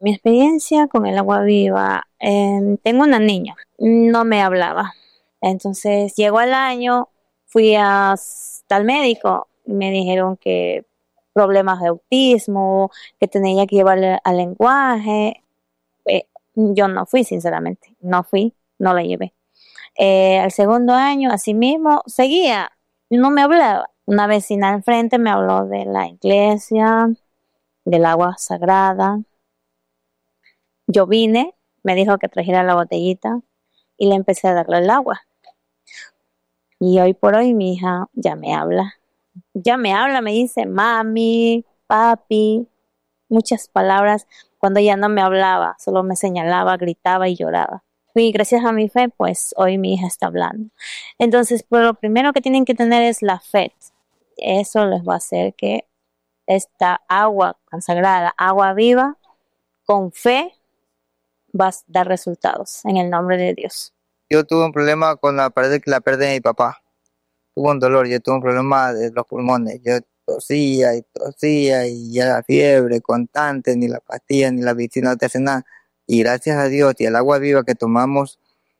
Mi experiencia con el agua viva, tengo una niña, no me hablaba. Entonces llegó el año, fui hasta el médico y me dijeron que problemas de autismo, que tenía que llevarle al lenguaje. Yo no fui, sinceramente, no la llevé. Al segundo año, así mismo, seguía, no me hablaba. Una vecina al frente me habló de la iglesia, del agua sagrada. Yo vine, me dijo que trajera la botellita y le empecé a darle el agua. Y hoy por hoy mi hija ya me habla. Ya me habla, me dice mami, papi, muchas palabras. Cuando ella no me hablaba, solo me señalaba, gritaba y lloraba. Y gracias a mi fe, pues hoy mi hija está hablando. Entonces, pues, lo primero que tienen que tener es la fe. Eso les va a hacer que esta agua consagrada, agua viva, con fe, va a dar resultados en el nombre de Dios. Yo tuve un problema con la pérdida de mi papá. Tuve un dolor, yo tuve un problema de los pulmones. Yo tosía y ya la fiebre constante, ni la pastilla ni la medicina no te hace nada. Y gracias a Dios y al agua viva que tomamos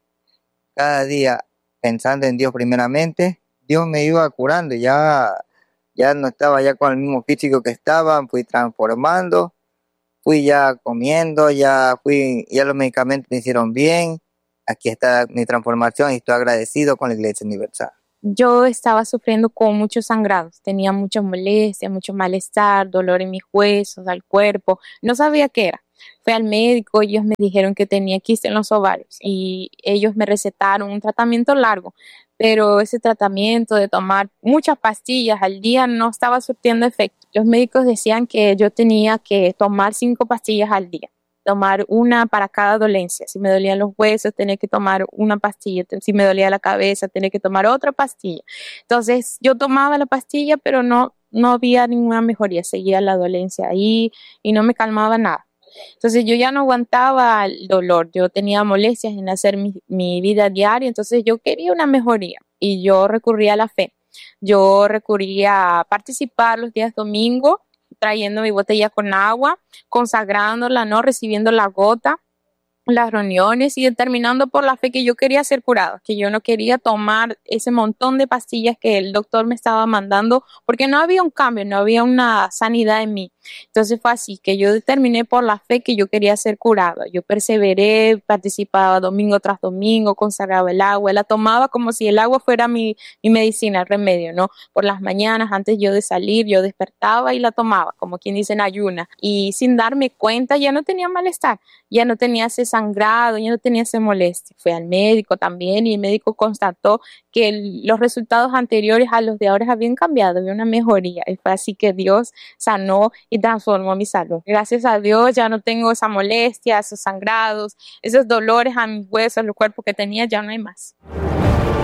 cada día pensando en Dios primeramente, Dios me iba curando. Ya no estaba ya con el mismo físico que estaba, fui transformando, fui ya comiendo, ya los medicamentos me hicieron bien. Aquí está mi transformación y estoy agradecido con la Iglesia Universal. Yo estaba sufriendo con muchos sangrados, tenía muchas molestias, mucho malestar, dolor en mis huesos, al cuerpo, no sabía qué era. Fui al médico, ellos me dijeron que tenía quiste en los ovarios y ellos me recetaron un tratamiento largo, pero ese tratamiento de tomar muchas pastillas al día no estaba surtiendo efecto. Los médicos decían que yo tenía que tomar 5 pastillas al día, tomar una para cada dolencia. Si me dolían los huesos, tenía que tomar una pastilla. Si me dolía la cabeza, tenía que tomar otra pastilla. Entonces, yo tomaba la pastilla, pero no había ninguna mejoría. Seguía la dolencia ahí y no me calmaba nada. Entonces, yo ya no aguantaba el dolor. Yo tenía molestias en hacer mi vida diaria. Entonces, yo quería una mejoría y yo recurría a la fe. Yo recurría a participar los días domingos, trayendo mi botella con agua, consagrándola, ¿no? Recibiendo la gota, las reuniones y determinando por la fe que yo quería ser curada, que yo no quería tomar ese montón de pastillas que el doctor me estaba mandando, porque no había un cambio, no había una sanidad en mí. Entonces fue así que yo determiné por la fe que yo quería ser curada. Yo perseveré, participaba domingo tras domingo, consagraba el agua, la tomaba como si el agua fuera mi medicina, el remedio, ¿no? Por las mañanas, antes yo de salir, yo despertaba y la tomaba, como quien dice en ayuna. Y sin darme cuenta ya no tenía malestar, ya no tenía ese sangrado, ya no tenía esa molestia. Fui al médico también y el médico constató que los resultados anteriores a los de ahora habían cambiado, había una mejoría. Y fue así que Dios sanó y transformó mi salud. Gracias a Dios ya no tengo esa molestia, esos sangrados, esos dolores a mis huesos, los cuerpos que tenía, ya no hay más.